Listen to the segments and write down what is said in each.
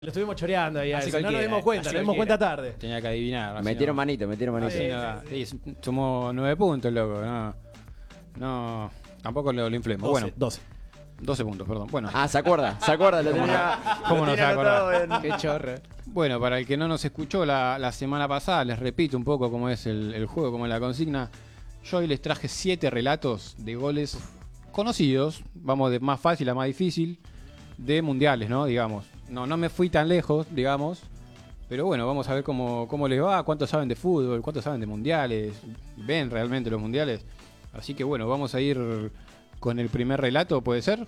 Lo estuvimos choreando ahí, Así no nos dimos cuenta, nos dimos cuenta tarde. Tenía que adivinar. Metieron manito. Sí, sumó 9 puntos, loco. No, tampoco lo inflemos. 12, Bueno, 12 puntos, perdón. Bueno, Se acuerda, lo tenía. ¿cómo no se va a acordar? Qué chorre. Bueno, para el que no nos escuchó la semana pasada, les repito un poco cómo es el juego, cómo es la consigna. Yo hoy les traje 7 relatos de goles conocidos, vamos de más fácil a más difícil, de mundiales, ¿no? Digamos. No me fui tan lejos, digamos. Pero bueno, vamos a ver cómo les va, cuánto saben de fútbol, cuánto saben de mundiales, ven realmente los mundiales. Así que bueno, vamos a ir con el primer relato, ¿puede ser?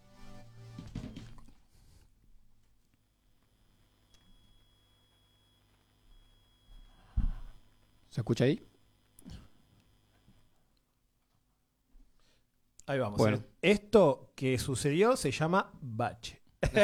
¿Se escucha ahí? Ahí vamos. Bueno. Esto que sucedió se llama bache.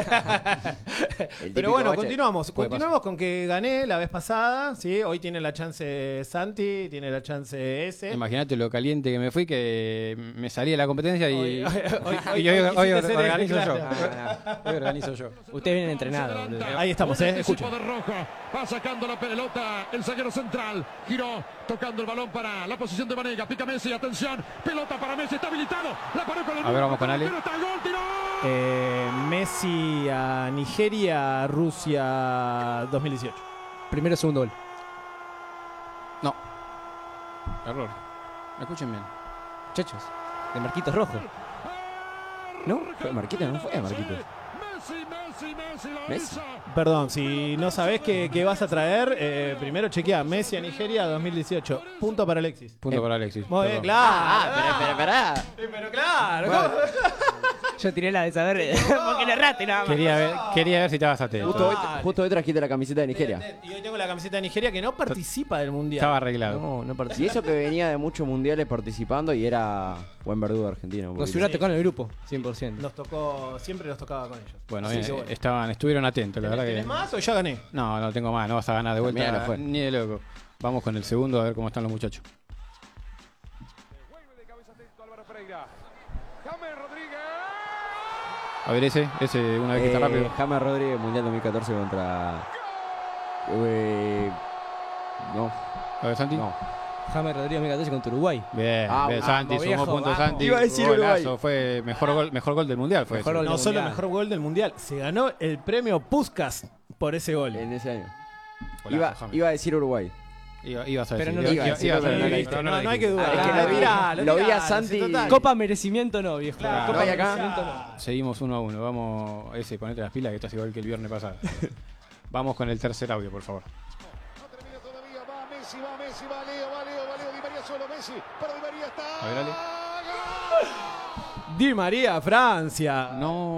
El Pero típico bueno, bache. continuamos Puede con que gané la vez pasada, ¿sí? Hoy tiene la chance Santi, tiene la chance ese. Imagínate lo caliente que me fui, que me salí de la competencia y Hoy hoy quisiste ser organizo yo. claro. Hoy organizo yo. Usted viene entrenado. Ahí estamos, escuchen. De Roja, va sacando la pelota el zaguero central, giró, tocando el balón para la posición de Vanega, pica Messi, atención, pelota para Messi, está habilitado, la paró con el A ver, vamos con Ale. está el gol, tiró. Messi a Nigeria, Rusia 2018. Primero o segundo gol. No. Error. Escuchen bien. Muchachos, de Marquitos Rojo. ¿No? ¿Fue Marquito? ¿No fue Marquito? Messi lo Messi. hizo. Perdón, si no sabés qué vas a traer, primero chequea Messi a Nigeria 2018. Punto para Alexis. Punto para Alexis. Muy bien, Perdón. claro. Esperá. Pero claro. ¿cómo? Yo tiré la de saber porque le erraste nada más. Quería ver si estabas atento. Justo hoy trajiste la camiseta de Nigeria. Y hoy tengo la camiseta de Nigeria que no participa del mundial. Estaba arreglado. No Y participa. eso que venía de muchos mundiales participando y era buen verdugo argentino. Nos hubiera tocado en el grupo, 100%. Siempre nos tocaba con ellos. Bueno, Así bien, que bueno. estuvieron atentos, la verdad ¿Tenés que. más o ya gané? No tengo más, no vas a ganar de vuelta. Mira, no fue. Ni de loco. Vamos con el segundo a ver cómo están los muchachos. Vuelve de cabeza atento Álvaro Pereira. James Rodríguez. A ver ese una vez que está rápido. James Rodríguez, Mundial 2014 contra... no, A ver, Santi. no. James Rodríguez 2014 contra Uruguay. Bien, Ah, bien, vamos, Santi, sumó viejo, puntos vamos. Santi. Iba a decir Golazo, Uruguay. fue mejor gol del mundial. Fue Mejor ese. gol. No del solo el mundial. mejor gol del mundial, se ganó el premio Puskás por ese gol. En ese año. Golazo, James. Iba a decir Uruguay. Ibas a Pero decir. no lo iba a decir, ibas a pero no decir, lo dijiste. pero No hay que dijiste. dudar. Es que lo vi a tiralo, Santi. total. Copa merecimiento no, viejo. Claro, No hay acá. merecimiento no. Seguimos 1-1. Vamos, ponete las pilas que estás igual que el viernes pasado. Vamos con el tercer audio, por favor. No termina todavía, va Messi, va Leo, Di María solo, Messi, para Di María está. A ver, Ale. Di María, Francia.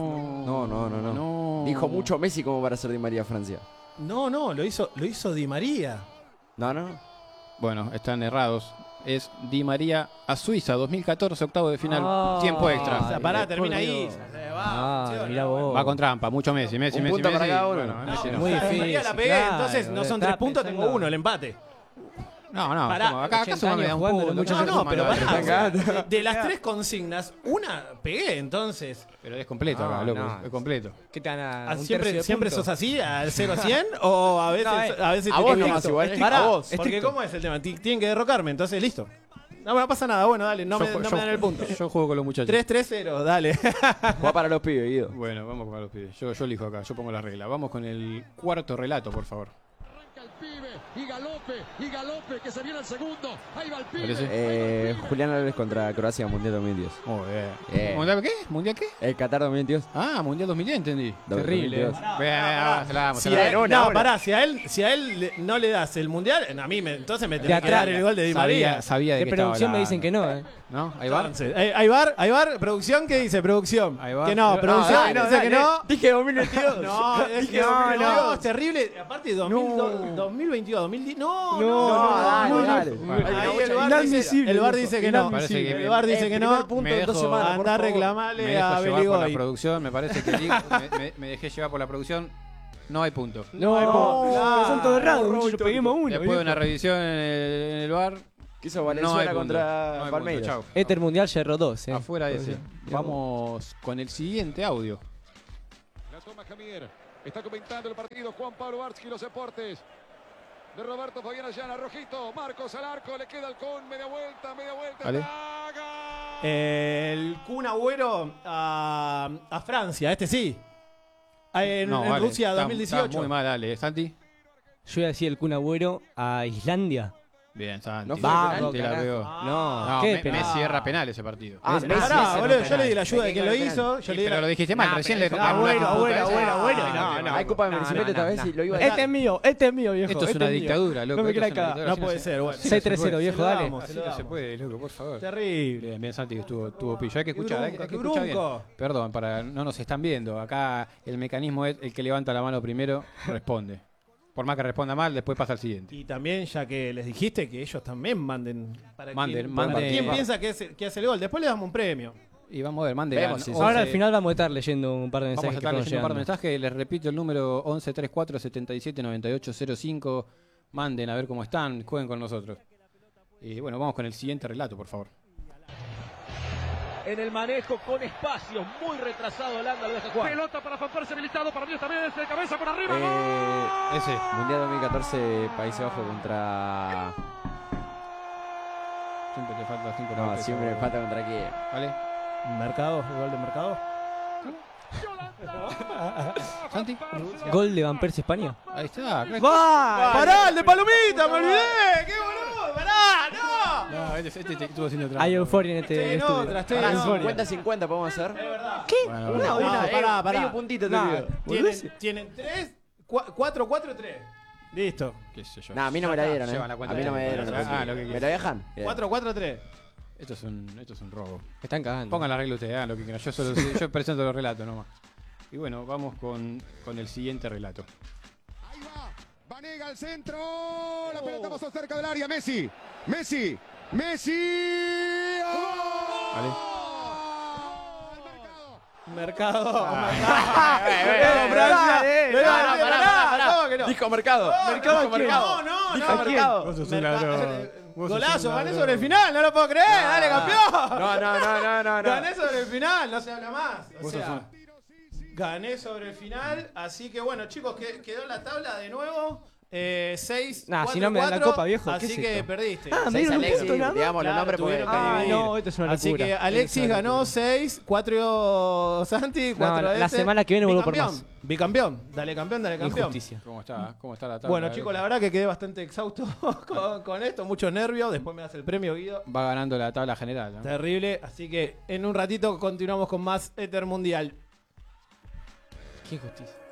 No. Dijo mucho Messi como para ser Di María Francia. No, lo hizo Di María. No. Bueno, están errados. Es Di María a Suiza, 2014, octavo de final, tiempo extra. O sea, pará, Ay, termina por ahí. Dios. Va, ¿sí o no? Mirá vos. Va con trampa, mucho Messi. Un punto para cada uno. Bueno, No, Messi pero no. Muy Di difícil, María la pegué, claro, entonces no son 3 estaba puntos, pensando- tengo 1, el empate. No, Pará, ¿cómo? Acá 80 sumame años un jugando, punto. los muchachos No, pero sumame pará. otro. De las 3 consignas, una pegué, entonces. Pero es completo acá, No, loco. no. Es completo. ¿Qué te van a un ¿Siempre, tercio de siempre punto? sos así, al 0-100? ¿O a veces, No, a veces a te vos quedas nomás listo? igual, Pará, a vos. porque Estricto. ¿cómo es el tema? Tienen que derrocarme, entonces listo. No pasa nada, bueno, dale, no me dan el punto. Yo juego con los muchachos. 3-3-0, dale. Juega para los pibes, Guido. Bueno, vamos con los pibes. Yo elijo acá, yo pongo la regla. Vamos con el cuarto relato, por favor. Arranca el pibe, y Galope, que se viene el segundo. Ahí va el pibe. Parece. Julián Álvarez contra Croacia Mundial 2010. Muy bien. Bien. ¿Mundial qué? ¿Mundial qué? El Qatar 2022. Ah, Mundial 2010, entendí. Terrible. 2022. Bien, se la damos. Si se la a él, damos. no, pará, si a él no le das el mundial, a mí entonces me tenés que atrás. dar el gol de Di María. Sabía de De qué estaba producción me hablando. dicen que no, ¿No? ¿Ahí va? Entonces, ¿hay bar? ¿Producción? ¿Qué dice? ¿Producción? Ahí va. Que no, producción dale, dice que no. Dije 2022. No, es que no, es terrible. Aparte, 2022, 2010. dale. Bueno, Ahí Inadmisible, el bar viejo. dice que no. Parece que El bar dice que no. punto Me en 2 dejo- semanas, por Anda a favor. Me reclamarle dejo a llevar por la Beligoy. producción, me parece que me dejé llevar por la producción. No hay punto. No, pero son todos errados, muchachos, peguemos uno. Después de una revisión en el bar, Quiso no hay Valenzuela punto. contra No hay punto, Palmeiras. chau. Éter Mundial Yerro 2, Afuera ese. Vamos con el siguiente audio. La toma Jamier. Está comentando el partido Juan Pablo Barsky, los deportes. De Roberto Fabián Ayala, Rojito, Marcos al arco, le queda el con, media vuelta, Vale. El Kun Agüero a Francia, este sí. En vale, Rusia está 2018. muy mal, dale. Santi. Yo iba a decir el Kun Agüero a Islandia. Bien, Santi. No fue Vamos, Te la carajo. pegó. No, ¿Qué? qué penal. Messi erra penal ese partido. Ah, Messi Messi, Pará, ese no boludo, penal. yo le di la ayuda de Hay quien que lo ver hizo. penal. Yo le di Pero lo dijiste mal, recién le tocaba. Agüero, Hay culpa de merecimiento esta vez y lo iba a Este es mío, viejo. Esto es una dictadura, loco. No me esto quieras es una cagar. dictadura. No puede ser, bueno. 6-3-0, viejo, Se lo dale. damos, Así se lo no se damos. puede, loco, por favor. Terrible. Bien, bien, Santi, que estuvo pillo. Hay que escuchar, hay que Qué escuchar bien. brunco. Perdón, no nos están viendo. Acá el mecanismo es el que levanta la mano primero, responde. Por más que responda mal, después pasa al siguiente. Y también, ya que les dijiste, que ellos también manden. Para Manden. ¿Quién piensa que hace el gol? Después le damos un premio. Y vamos a ver, mande. Vemos al si- 11. Ahora al final vamos a estar leyendo un par de Vamos a mensajes que estar están leyendo un par de llegando. mensajes. Les repito el número 1134 77 98 05. Manden a ver cómo están, jueguen con nosotros. Y bueno, vamos con el siguiente relato, por favor. En el manejo con espacios, muy retrasado Holanda, lo deja jugar. Pelota para Juan Percy habilitado para mí esta vez, de cabeza por arriba. Ese. Mundial 2014, Países Bajos contra... Siempre te falta 5 No, siempre me falta contra quién. ¿Vale? Mercado, el gol de Mercado. Santi. Gol de Van Persie España. Ahí está. ¡Va! ¡Pará, el de Palomita! ¡Me olvidé! ¡Qué boludo! ¡Pará! ¡No! No, este estuvo haciendo trampa. Hay euforia en Estoy este en estudio. otra, estoy Pará, en otra. 50-50 podemos hacer. Bueno, Una, bueno. una, pará. medio puntito te Nah, pido. Tienen 3, 4, 4, 3. Listo. Qué sé yo. Nah, a mí no me la dieron, Llevan la a cuenta mí no me de- dieron. Ah, lo que ¿Me quieras. la dejan? Bien. 4, 4, 3. Esto es un robo. Me están cagando. Pongan la regla ustedes, hagan lo que quieran. Yo presento los relatos nomás. Y bueno, vamos con el siguiente relato. Ahí va, Vanega al centro, la pelota pasó cerca del área, Messi, Messi, Messi. ¿Vale? Mercado. Disco Mercado. No, Disco Mercado. Vos sos un ladrón. Vos sos Golazo, un gané ladrón. sobre el final, no lo puedo creer, dale campeón. No. Gané sobre el final, no se habla más. O Vos sos sea, gané sobre el final, así que bueno, chicos, quedó la tabla de nuevo. 6, Nah, 4, si no me dan la 4, copa, viejo, ¿qué así es que esto? perdiste. Ah, me Seis dieron un Alexis, punto nada más. digamos los Claro, nombres porque... tuvieron que Ah, dividir. no, esto es una Así locura. que Alexis ganó 6, 4 Santi, 4 No, la semana que viene vuelvo por bicampeón, más. Bicampeón, dale campeón. Injusticia. ¿Cómo está la tabla? Bueno, chicos, la verdad que quedé bastante exhausto con esto, mucho nervio. Después me das el premio, Guido. Va ganando la tabla general, ¿no? Terrible. Así que en un ratito continuamos con más Éter Mundial. Qué injusticia.